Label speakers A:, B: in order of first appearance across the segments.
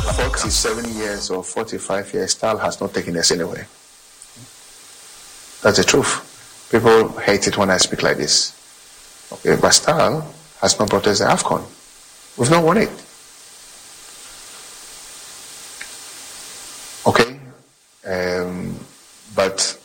A: 47 years or 45 years, style has not taken us anywhere. That's the truth. People hate it when I speak like this. Okay, but style has not brought us the AFCON. We've not won it. Okay? But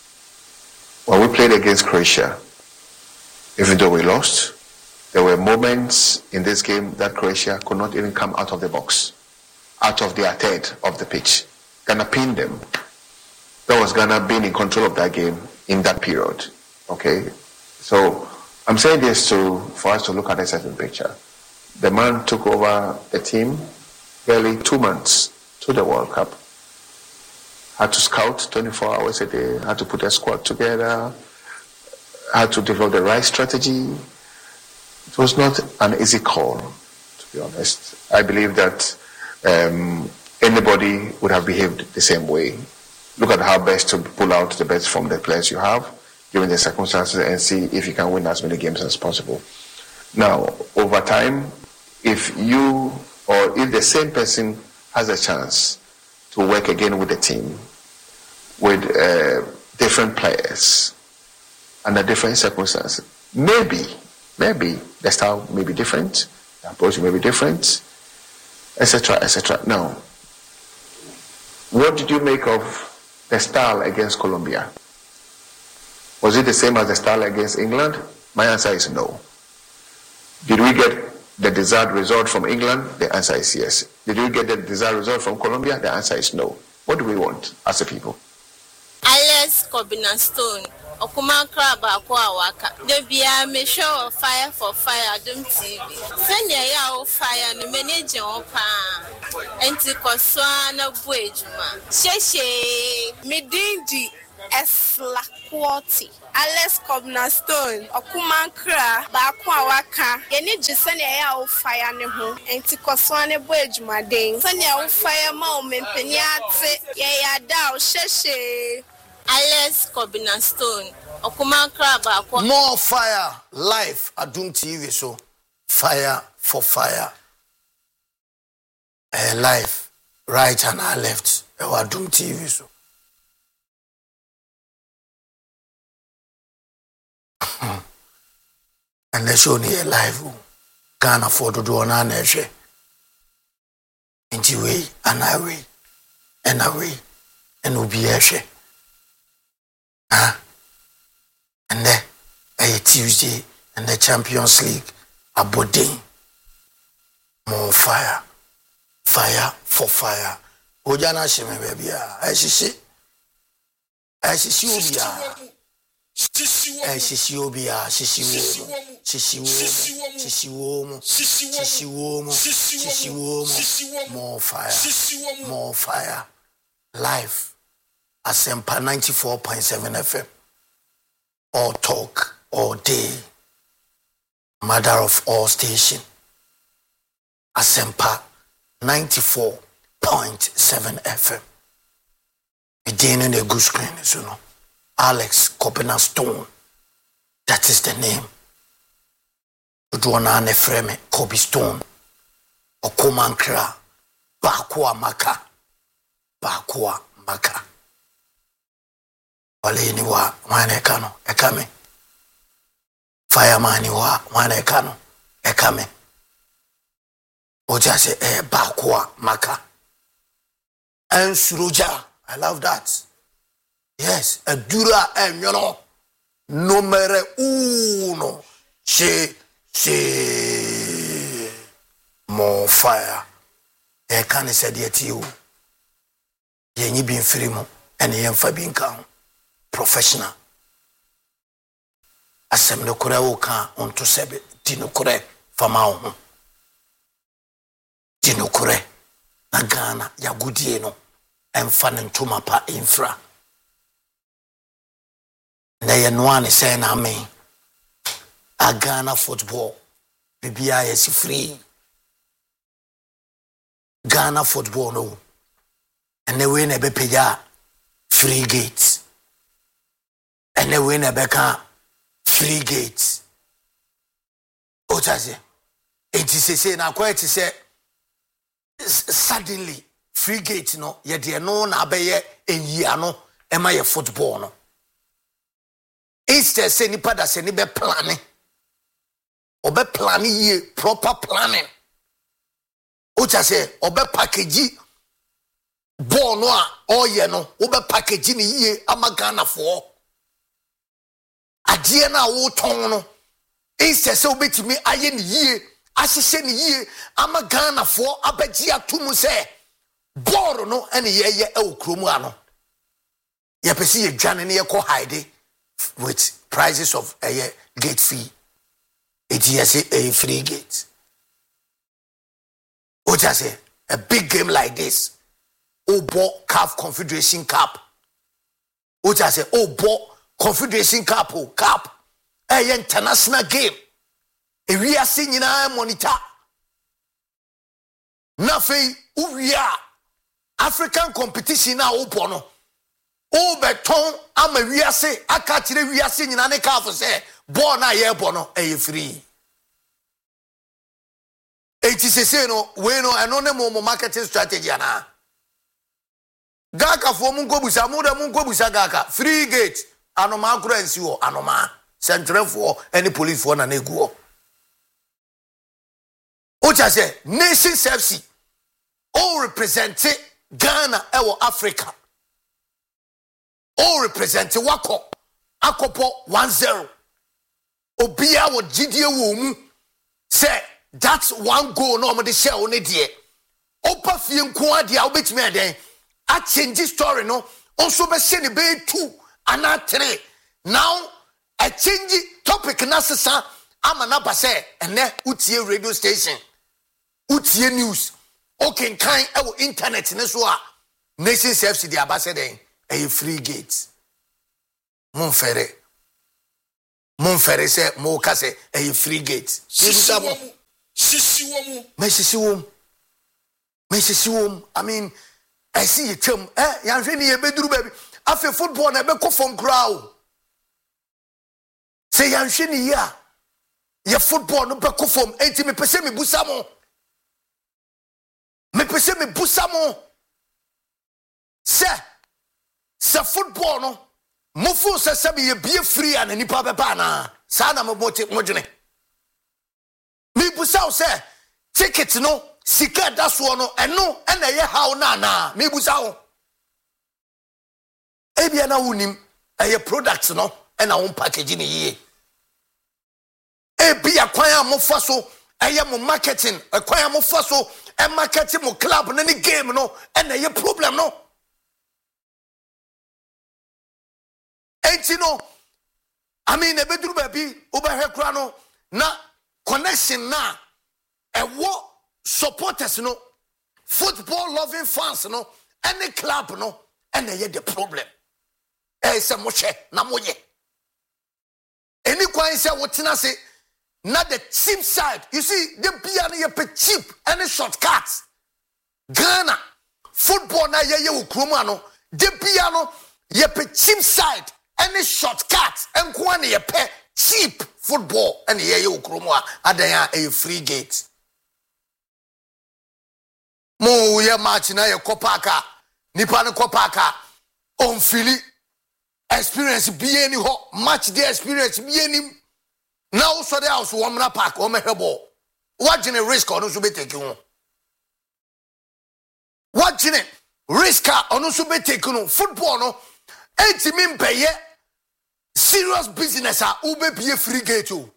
A: when we played against Croatia, even though we lost, there were moments in this game that Croatia could not even come out of the box, out of their third of the pitch. Ghana pinned them. That was Ghana being in control of that game in that period. Okay? So I'm saying this for us to look at a certain picture. The man took over the team barely 2 months to the World Cup. Had to scout 24 hours a day, had to put a squad together, had to develop the right strategy. It was not an easy call, to be honest. I believe that anybody would have behaved the same way. Look at how best to pull out the best from the players you have, given the circumstances, and see if you can win as many games as possible. Now, over time, if the same person has a chance to work again with the team, with different players, under different circumstances, maybe the style may be different, the approach may be different, etc., etc. Now, what did you make of the style against Colombia? Was it the same as the style against England? My answer is no. Did we get the desired result from England? The answer is yes. Did we get the desired result from Colombia? The answer is no. What do we want as a people?
B: Alex Kobina-Stone, Okuma Kraba Waka. The Bia me show fire for fire, don't TV. Send ya fire, the manager opa. Antikoswana Bwejuma. Sheshe, Medindi, Esla Quality. Alex Kobina-Stone, Okuma Kraba Waka. Yeni jisanya ya fire neho. Antikoswana Bwejuma ding. Sanya fire mo mempenyate. Ya dao sheshe. Alex Kobina-Stone, Okuma Kraba.
C: More fire, live Adum TV so. Fire for fire. Live, right and left. Adum TV so. And they show me a live. Can't afford to do an answer. Into way, and away, and away, and will be a share. And then a Tuesday and the Champions League Aberdeen. More fire. Fire for fire. Ojana shime baby. I see more fire. More fire. Life. Asempa 94.7 FM. All talk, all day. Mother of all station. Asempa 94.7 FM. Again in the good screen, you know. Alex Kobina-Stone. That is the name. Udwana Nefreme Kobe Stone. Okomankra. Bakwa Maka. Bakwa Maka. Wale ni wa mwana ekano ekame. Fireman ni wa mwana ekano ekame. Oja se bakwa maka. And suroja. I love that. Yes. Dura yono. Numere uno. More fire. Ekane said yet you. Yenyi bin frimo. And yen fa bin kan. Professional. Asem no kure wo kan onto sebe di no kure fama ho. Di no kure na Ghana ya gudie no emfa ne ntoma pa infra. Na ye no ane say na me. A Ghana football bibia yes free. Ghana football no. And we na be peja free gates. And then we never can free gates. Otaze. It is say na quite say suddenly frigate no ye de no na abeye eyia no ema ye football no instead say nipa da say ni be planning obe planning ye proper planning ucha say obe package ball no a oye no obe package ni ye ama Ghana for adie na wo ton no instead say obetimi aye ni ye asise ni ye ama Ghana for abaji atumu say ball no ene ye okromu ano ye pesi ye dwane ne ye ko hide with prices of a gate fee. It is a free gate. What I say? A big game like this. Oh, bought CAF Confederation Cup. What I say? Oh, bought Confederation Cup. Oh, Cup. A international game. A we are seeing in our monitor. Nothing. We are African competition now. Open. O beton ama wiase aka kire wiase nyina ne ka fo se ball na ye bo no e free say no we no eno ne mo marketing strategy ana gaka fo mu nkobusa mu da mu nkobusa gaka free gate anoma akura nsi wo anoma central for any police for na neguo o cha say nation FC all represent Ghana e Africa. All represent Wako Akopo 1-0. Obia wo GDA wo mu say that's one goal no mo de share on die. Opa fie nko ade a obetimi aden a change story no also be share ne be 2 and 3. Now a change topic na sesa ama na ba say ene utie radio station utie news okay kan e wo internet ne so a Nation FC the ambassador a free gate. Monfere say mo kase a free gate. Mesisiwom. I mean, I see you term. Yanhwe ni ebeduru baby. Afi football na be ko from crowd. Say yanhwe ni ya. Ye football no be ko from. Enti me pese me busa mo. Say football no mofu se be ye free and nipa beba na sa na modwene me busa say ticket no sika da so no eno na ye haw na me busa wo e bia na wonim eye product no na won package ni ye e bia kwan amofa so eye mo marketing kwan amofa so e marketing mo club na ni game no na ye problem no. Enti no I mean e beduru baby oba kura no na connection na e wo supporters no football loving fans no any club no and they the problem e se mo hwe na mo ye any kwan say wotina say na the cheap side you see the bia na ye cheap any shortcuts Ghana football na ye wo krom ano the bia no ye cheap side any shortcut and kwane ye pe cheap football and ye ukromo adan a free gate mo ye match na ye kopaka nipa ne kopaka on fili experience bi any ho match the experience bi any now so the house womna park o mehebo what gene risk on so be take you what gene risk on so be take you football no enti mi mpeye serious business ube be free gate o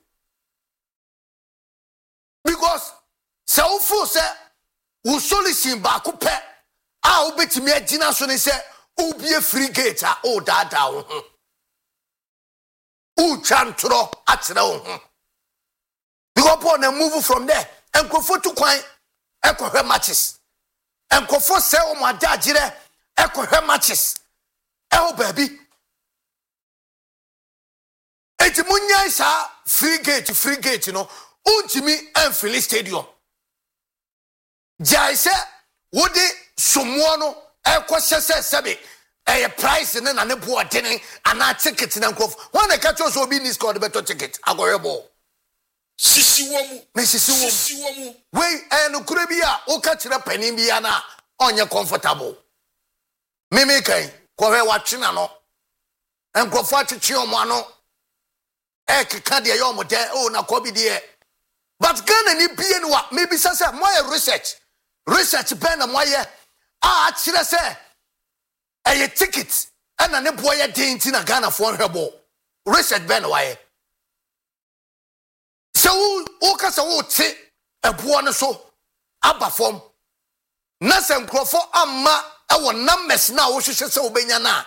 C: because so fu say wo solution ba ko pe a ubetimi agina so ne say ube free gate o dada wo ho u chantro atere wo ho because Paul na move from there enkofo to kwan ekohwe matches enkofo say o mo adagire ekohwe matches baby eti munya isa free gate no untimi enfili stadium jai se wodi somo no ekose sebe price ne na ne bo odene ana ticket na nkof one catch us obi ni score the better ticket agorebo
D: sisi womu
C: wei eno kure bi a o ka kire panin bi ana onye comfortable meme kan ko hwe watwena no enkrofo atwetwe omo ano keka de ye omo de o na ko bi de but Ghana ni bie no wa maybe say moye research ben na moye a kire say eye ticket na ne boye den ti na Ghana fo hwebo research ben wa ye so o ka se wo te ebo no so aba fom na se nkrofo amma e wo numbers na wo hwehwe se obenya na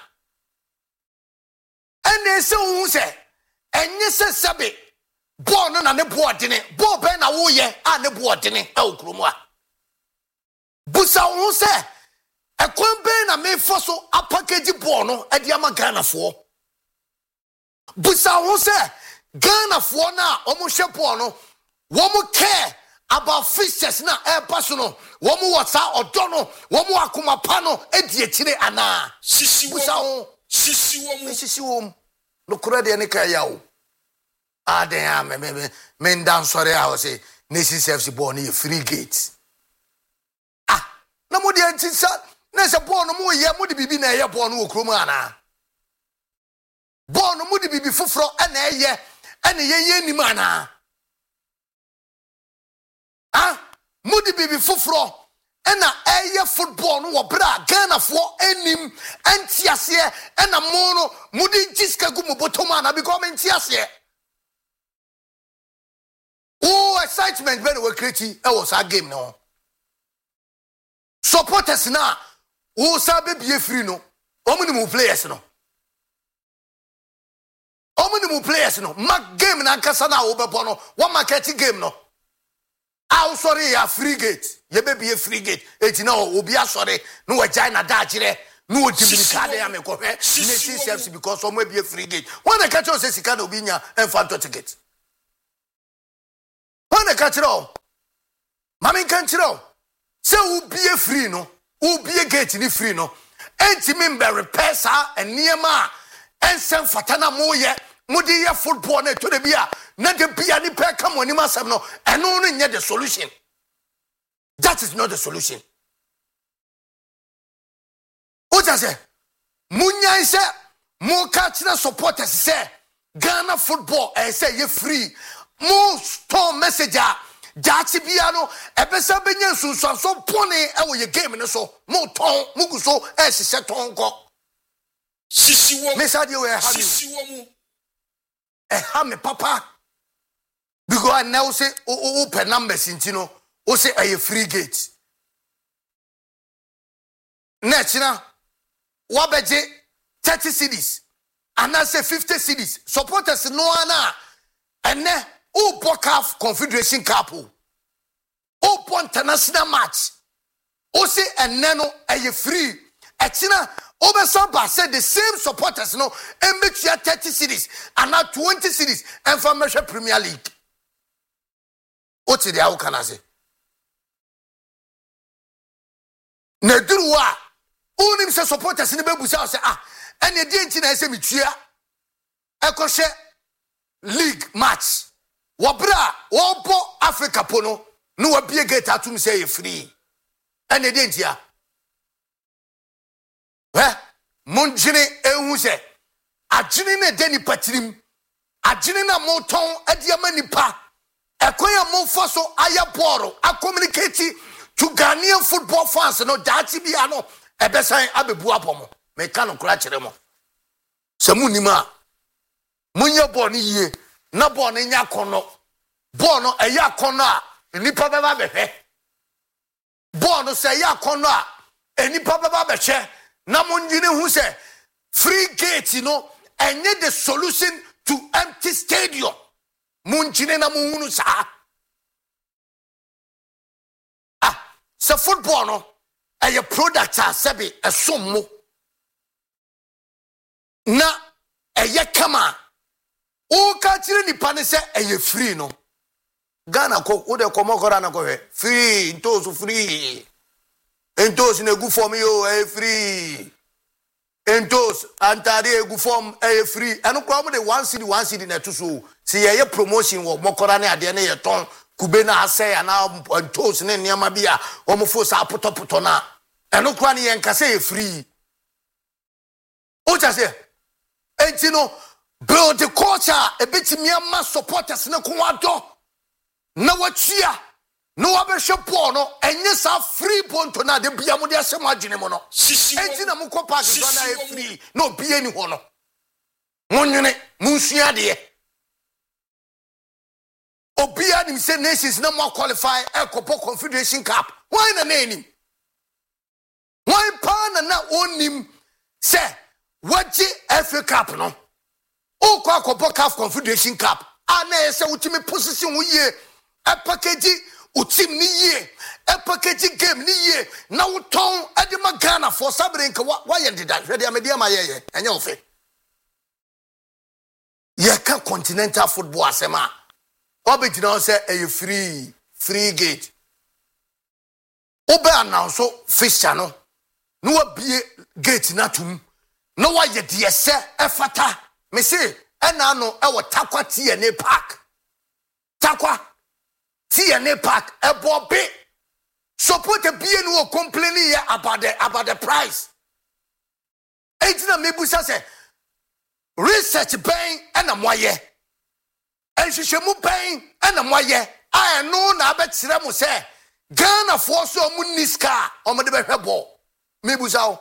C: ene se wo se enye se sabe ball no na ne boardene ball ben na wo ye a ne boardene e okromu a busa wo se ekwan ben na me fo so apackage ball no e dia ma Ghana fo busa wo se Ghana fo na omo hwe ball no wo mo care about fixtures na e pass no wo mo wasa odo no wo mo akoma pa no e die kire ana
D: sisi
C: wo no kura de ne ka ya o aden me ndan sori a o say nation FC ball no free gate na mo de antisa na se ball no mo ye mo de bibi na ye ball no okrom ana ball no mo de bibi foforo na ye ene ye nim ana mudi bibi foforo ena eye football no wo bra Ghana fo enim antiase ena mo no mudi jiska gu mobotoma na because antiase oh excitement ben we create e was a game no supporters na wo sabe bie free no omuni players no mark game na nkasa na wo bebo no wo market game no sorry ya free gate ye be free gate etina obi asore no wagina da agire no odimika de ya me ko hwe nation service because omo be free gate when the catch say sika na obi nya enfanto ticket when the catch ro mami kan chiro say obi free no obi gate ni free no enti me be repair sa eniema ensem fatana moye mudi ye football na to de bia na de bia ni pe kam oni masam no eno no nye the solution. That is not the solution. Oja say munya ise mo ka kire supporters say Ghana football say ye free mo storm message jaati bia no ebesa benya sunsun so pone e wo ye game no so mo ton mugu so hye ton ko
D: sisi wo
C: message we have
D: sisi wo mu
C: me papa because I now say open numbers intino o say a free gate next na wabeje 30 cities and I say 50 cities supporters no ana ene o CAF Confederation Cup o international match o say ene no a free etina Obesoba said the same supporters no embetua 30 cities and now 20 cities and for Premier League. What did how can I say? Nedruwa unim se supporters ni bebusa say and the day na say mitua ekoshe league match wabra wobo Africa pono no wabie gate atum say free and the day ntia munjine ehu se agine na deni patirim agine na moton adiama nipa ekoya monfo so aya boro a communicate to Ghanaian football fans no dati bia no ebesan abebu abomo me ka no kura kire mo se munima munye ball ni yie na ball ni nya kono ball no eya kono a nipa beba behwe ball no se eya kono a enipa beba behwe na munjine hu se free gate no enye the solution to empty stadium munjine na muhunu sa se football no eye product a sebe esommo na eye kama o ka kire nipa ne se eye free no Ghana ko o de komokora na ko free ntoso free entos na gu for me o free entos antade egu form free eno kwa mo de 1 city na to so see ye promotion wo mokora na ade na ye ton kube na asay na entos ne niam bia o mo fo sa potopoto na eno kwa ne ye nkase ye free o cha say enti no build the culture a bit me ma supporters na ko ado na wachia no abehwe ball no enye sa free ponto na de bia mo de asem agene mo no enti na mo ko park so na free no bia ni ho no monwene munsua de obia ni say nations na mo qualify Copa Confederation Cup why na name why pa na onim say waji FA Cup no o kwa Copa Confederation Cup ana ese utimi position wo ye package utim ni ye package game ni ye na uton adema Ghana for sabre nka wa ye dida hwede amedia ma ye enye ofe ye ka continental football asema obetina o say e free gate obe announce fixture no no wa bie gate na tum no wa ye de ese efata me say ena no e wo Takwa TNA Park Takwa TNA Park ebobe support the BNU complaining about the price. Ejina mebusa say research bang and amoye. And shishemu bang and amoye. I know na betre mo say Ghana for so mu niska o mo de be hwebo. Mebusa o.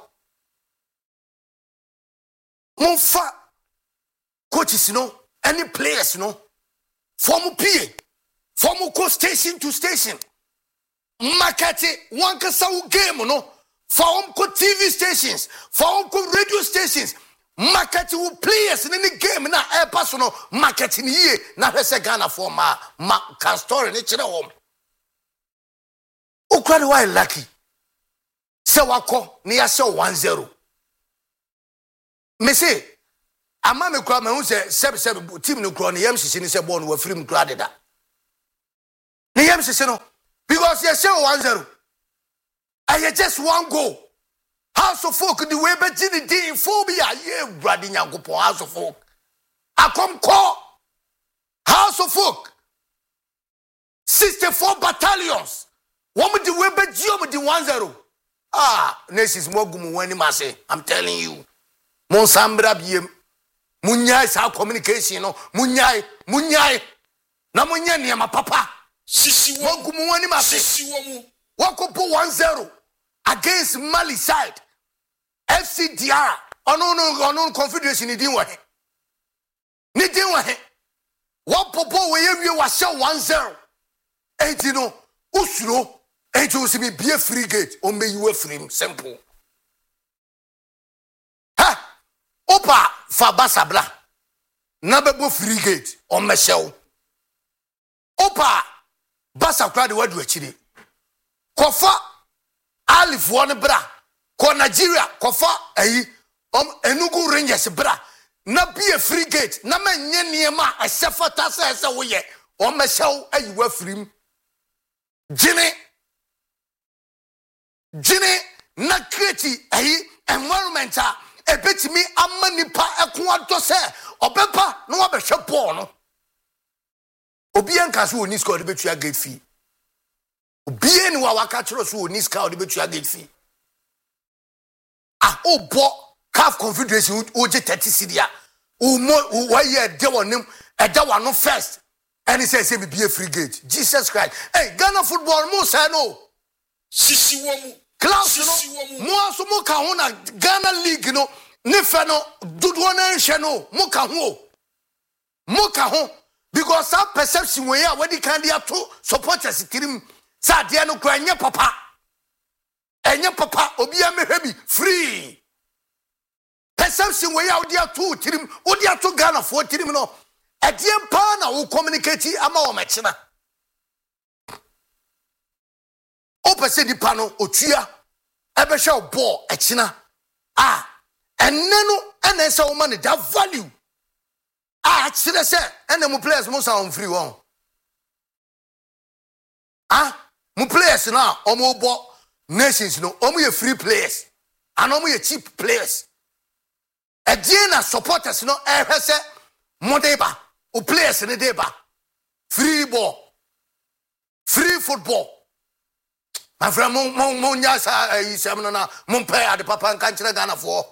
C: Monfa coaches no any players no form PA from station to station. Market one can game no from TV stations, from radio stations. Market will players in any game na air personal marketing ye na hwese Ghana for ma can story ni chire hom. Ukraine why lucky. Se wako ni ya show 1-0. Me say ama me kwa me hu se sebe team no kro ne yam sisi ni se ball no wa free kro adeda. Ne yam sisi no because you say 1-0 and you just one goal. House of folk the way be the phobia ye brady nyankopon house of folk. Akom call house of folk 64 battalions. Woman the way be the 1-0. Nations mogum wani mase. I'm telling you. Mon sambra biem. Munyai sa communication no. Munyai. Na munyai ni ma papa.
D: Sisi
C: mogum wani mase.
D: Sisi womu.
C: Wakopo 1-0 against Mali side. FCDR. Ono confederation ni din wahe. Ni din wahe. Wapopo we wa show 1-0. Enti no usuro enti usimi be free gate o me you free simple. Ha! Opa fa basabla. Na bebo free gate o me show. Opa basa kwa de wadu achire. Kofa Alif one bra. Ko Nigeria kofa Enugu Rangers bra. Na be a free gate. Na menye niema asefata se wo ye. O me show ayiwa free. Jine na create environment a bit me amanipa ekwato se obepa no obehwe ball no obi anka so oni score de betua gate fee obi eni wa waka chiro so oni score de betua gate fee obo CAF Confederation oje 30 cedis why ye de wonim e da wano first and he says be a free gate. Jesus Christ. Hey, Ghana football mo say no.
D: Sisi womu.
C: Class no. Mo aso mo ka ho na Ghana league no. Ne fe no dudu na nhwe no. Mo ka ho. Mo ka ho because that perception we are when can dia to supporters tirim sa dia no kra enye papa. Enye papa obi a mehwe bi free. Perception we are dia to tirim odia to Ghana for tirim no. Edie pa na wo communicate ama wo mechina o pese di pa no otua ebe hwe ball echina enne no ene se wo man that value chire se ene mu players mo sa on free won mu players na o mo bo nations no o mo ye free players and o mo ye cheap players Edina supporters no ehwese modeba o players ne deba free ball free football my friend mon nyasa isem no na mon pay ade papa nka nkire Ghana for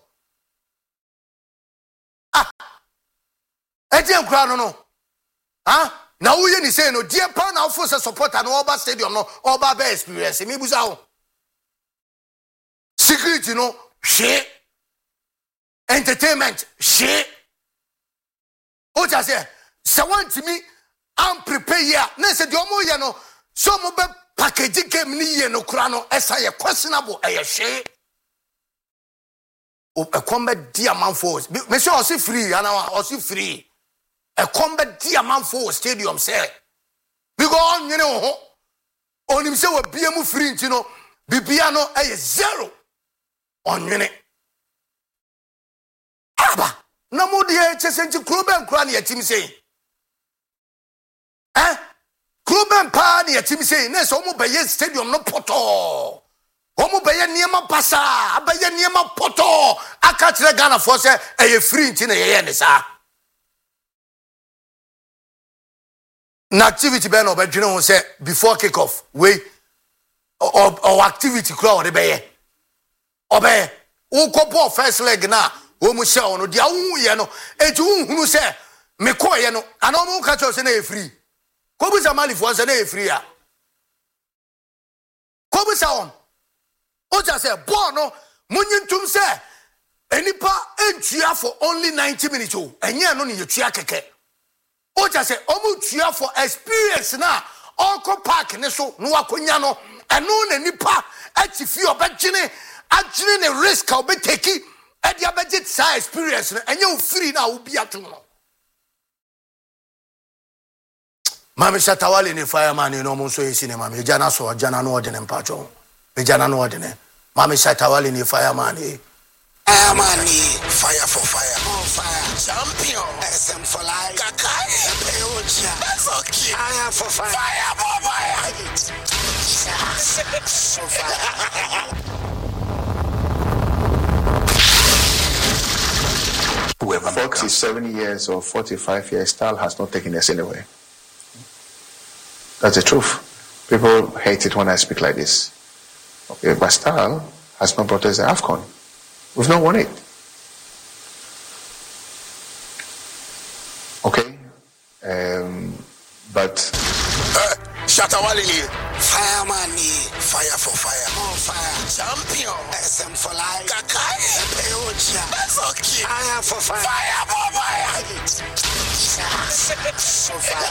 C: Edin kura no na wo ye ni say no die pa na ofo se supporter no oba stadium no oba be experience me buza ho security no she entertainment she o just say want me am prepare here na say the omo ye no so mo be package game ni ye no kura no esa ye questionable she o combat diamond force me say o si free ana o si free a combat diamond force stadium say because on you know onim say we biemu free nti no bibia no zero on you aba na mo de chesenti kroben kra na yatim say kroben pa na yatim say na so mo beye stadium no poto omo beye niema pasa abaye niema poto aka kire Ghana for say free nti na ye ne sa na activity be no be dwene ho say before kick off we or activity kra o de beye obey wo kopo first leg na wo mu hye ono dia wo ye no enti wo hunu say me ko ye no ana mo ka cho say na free ko bu sa mali for say na free a ko bu sa on o just say ball no munyintum say enipa entua for only 90 minutes o enye no ne yetua keke o just say omu tua for experience na onko park ne so no akonya no eno na nipa atifi obegene agene ne risk a obeteki e dia budget sa experience no enye free na wo bia to no Mami Shatawale ni fireman no mo so yesi ne mami jana so jana no odene mpacho jana no odene Mami Shatawale ni fireman
E: Fireman fire for fire on fire champion SM for life Kakai that's okay I am for fire fire for fire so fire
A: whoever 47 years or 45 years style has not taken us anywhere. That's the truth. People hate it when I speak like this. Okay, but style has not brought us the AFCON. We've not won it. Okay? But
E: Shatawale fireman fire for fire on fire champion SM for life Kakai that's okay I am for fire fire for fire so fire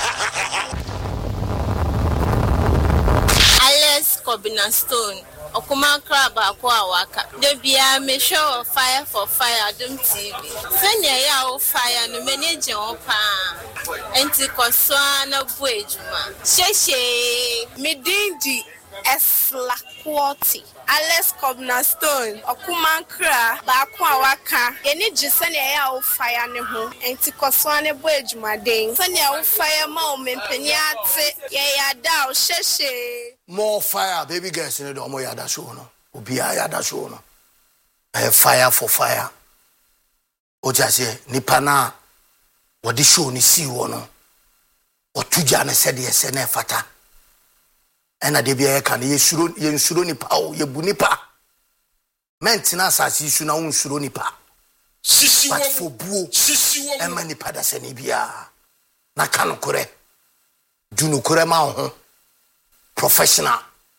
B: Alex Kobina Stone Okuma Crab akwa waka de bia me show fire for fire Adum TV senya ya o fire no manage on pa enti koswa na bu ejuma sheshe
F: Midindi Esla Quality Alex Kobina Stone Okuma Crab akwa waka eni gisenya ya o fire ne ho enti koswa ne bu ejuma den senya o fire ma o mempeni ate ye ya da o sheshe
C: more fire baby girls in the omo yada show no obi yada show no fire for fire o just say nipa na what the show ni si wo no o tuja na said yes na fata ena de bia ka na ye nsuro nipa o ye bu nipa mentina asasi su na unsuro nipa
D: sisi wo
C: but for buo ema nipa da se ni bia na kanu kore dunu kore ma ho professional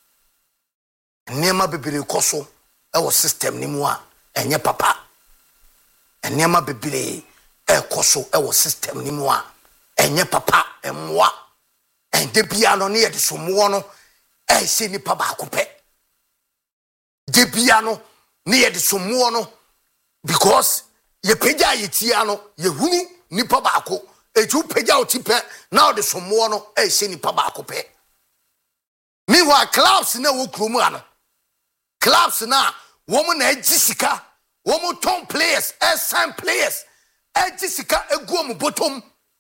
C: nema bebere koso e wo system ni mu a enye papa nema bebere e koso e wo system ni mu a enye papa emwa ende bia no ne ye de somo no e se ni papa akopɛ de bia no ne ye de somo no because ye pagya ye tia no ye hunu ni papa akɔ eju pagya o tipɛ na o de somo no e se ni papa akopɛ. Meanwhile, clubs na wo kromu ano. Clubs na woman na ejisika, woman ton players, sign players, ejisika egu mu bottom.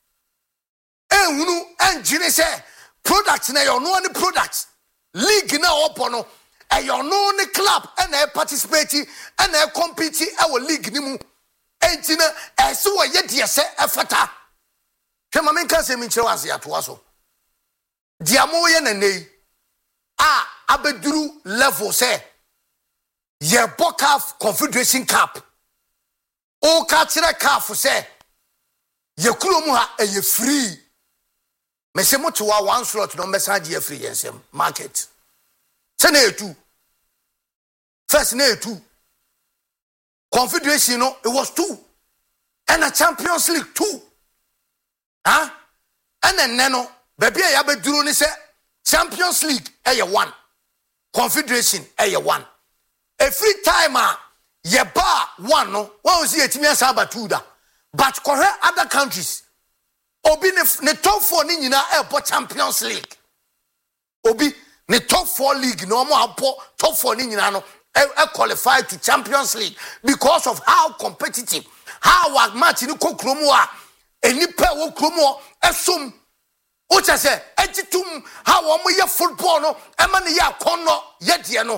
C: Ehunu engine say products na your no any products. League na opo no, e your no any club and e participate and e compete e wo league ni mu. entina ese wo ye de se efata hwe ma menka se mi kire wanse ato aso dia mo ye nanei abeduru level say ye Bokaf Confederation Cup o ka kire CAF say ye kuromu ha ye free me se moto wa one slot no message ye free yensem market se na etu first na etu Confederation no it was 2 and a Champions League 2 and then no baby ya beduru ni say Champions League 1 Confederation 1 every time ye ba 1 no one see etimi asaba 2 da but correct other countries obi ne top 4 ni nyina e Champions League obi ne top 4 league no mo apo top 4 ni nyina no qualified to Champions League because of how competitive how our match ni kokromu a enipa wo kromu esom o che se etitum how omo ye football no e ma ne ye akonno ye de no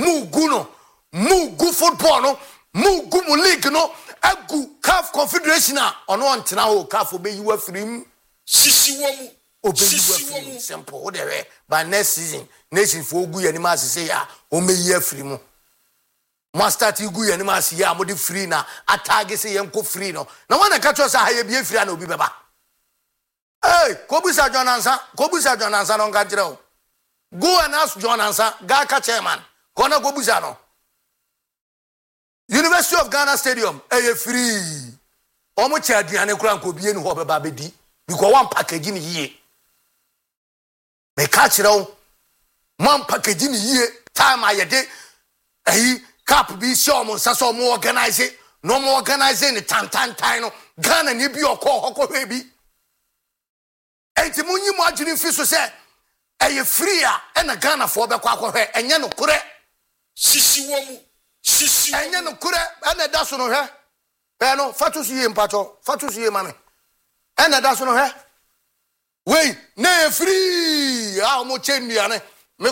C: mugu football no mugu mu league no agu CAF Confederation a ono ontena ho CAF obeyiwa firim
D: sisiwomu
C: obeyiwa firim simple o de by next season nation for ogu ye ni ma sese ya o meyi afirimu mo start igu ye ni ma se ya mo de free na atage se ye nko free no na wana ka cho sa ha ye bie free na obi beba kobusa John Ansa no nka kire o go and ask John Ansa ga ka chairman kona kobusa no University of Ghana Stadium free omo cha aduane kura nko bie ni ho beba bedi because one package ni yie me ka kire o one package ni yie time ayede CAP bi show mo saso mo organize no mo organize ni tan no Ghana ni bi okọ bi enti munyi mo adwini fi so se free a na Ghana fo be kwa akọ enye no kure
D: sisiwomu
C: enye no kure na da so no hwe no fatu su ye mpacho fatu su ye mame na da so no hwe we na free a mo chenua ne